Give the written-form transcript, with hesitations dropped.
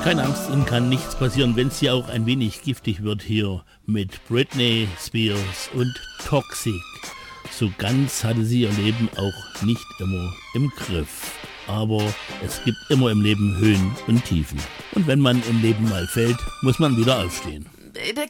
Keine Angst, Ihnen kann nichts passieren, wenn es hier auch ein wenig giftig wird hier mit Britney Spears und Toxic. So ganz hatte sie ihr Leben auch nicht immer im Griff. Aber es gibt immer im Leben Höhen und Tiefen. Und wenn man im Leben mal fällt, muss man wieder aufstehen. Der